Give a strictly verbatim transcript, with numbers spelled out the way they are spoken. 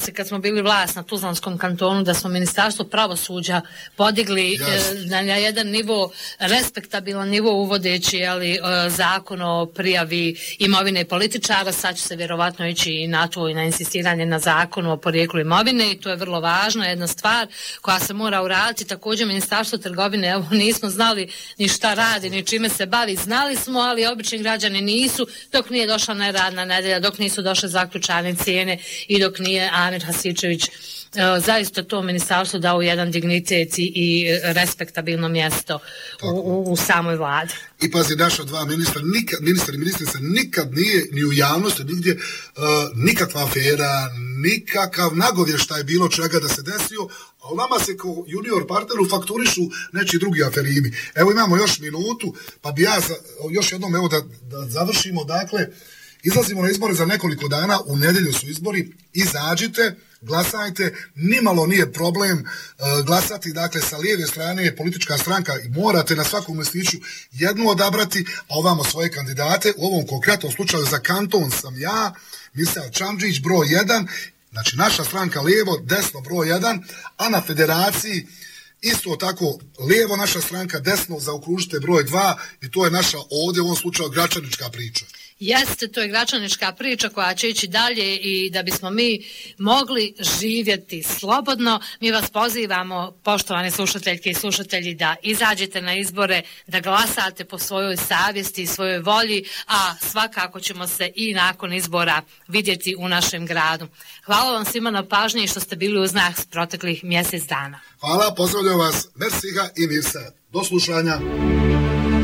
se kad smo bili vlast na Tuzlanskom kantonu da smo ministarstvo pravosuđa podigli yes. na, na jedan nivo, respektabilan nivo uvodeći ali, zakon o prijavi imovine političara. Sad će se vjerovatno ići i na to i na insistiranje na zakonu o porijeklu imovine i to je vrlo važna jedna stvar koja se mora uraditi. Također ministarstvo trgovine, evo nismo znali ni šta radi, ni čime se bavi, znali smo, ali obični građani nisu, dok nije došla neradna nedelja, dok nisu došle zaključane cijene i dok nije Amir Hasičević uh, zaista to ministarstvo dao jedan dignitet i, i respektabilno mjesto u, u, u samoj vladi. I pazi, naša dva ministra, nikad, ministar i ministrica nikad nije ni u javnosti, nigdje uh, nikakva afera, nikakav nagovještaj bilo čega da se desio, a u nama se kao junior partneru fakturišu neči drugi aferimi. Evo imamo još minutu, pa bi ja za, još jednom evo da, da završimo, dakle, izlazimo na izbore za nekoliko dana, u nedjelju su izbori, izađite, glasajte, nimalo nije problem uh, glasati, dakle, sa lijeve strane politička stranka i morate na svakom listiću jednu odabrati, a ovamo svoje kandidate. U ovom konkretnom slučaju za kanton sam ja, Misael Čamdžić, broj jedan, znači naša stranka lijevo, desno broj jedan, a na federaciji isto tako lijevo naša stranka, desno zaokružite broj dva i to je naša ovdje u ovom slučaju gračanička priča. Jeste, to je gračanička priča koja će ići dalje i da bismo mi mogli živjeti slobodno, mi vas pozivamo, poštovane slušateljke i slušatelji, da izađete na izbore, da glasate po svojoj savjesti i svojoj volji, a svakako ćemo se i nakon izbora vidjeti u našem gradu. Hvala vam svima na pažnji što ste bili uz nas proteklih mjesec dana. Hvala, pozdravljam vas, Mersiha i Mirsa. Do slušanja.